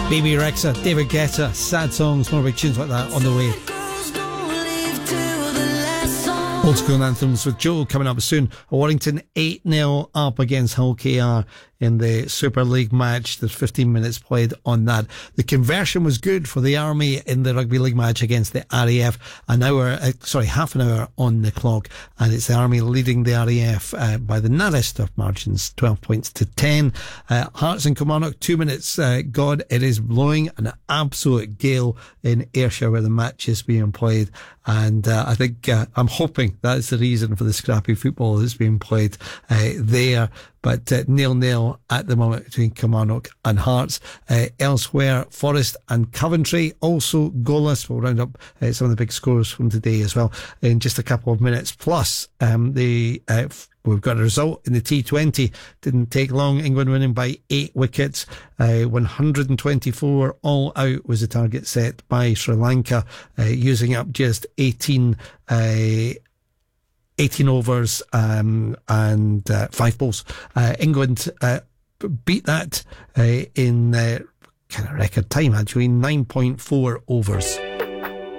Baby Rexha, David Guetta, sad songs, more big tunes like that on the way. Old school anthems with Joe coming up soon. Warrington 8-0 up against Hull KR in the Super League match. There's 15 minutes played on that. The conversion was good for the Army in the Rugby League match against the RAF. Half an hour on the clock, and it's the Army leading the RAF by the narrowest of margins, 12 points to 10. Hearts and Kilmarnock, 2 minutes. God, it is blowing an absolute gale in Ayrshire where the match is being played, and I think I'm hoping that's the reason for the scrappy football that's being played there. But 0-0 at the moment between Kilmarnock and Hearts. Elsewhere, Forest and Coventry also goalless. We'll round up some of the big scores from today as well in just a couple of minutes. Plus, we've got a result in the T20. Didn't take long. England winning by 8 wickets. 124 all out was the target set by Sri Lanka, using up just 18 overs and 5 balls. England beat that in kind of record time, actually, 9.4 overs.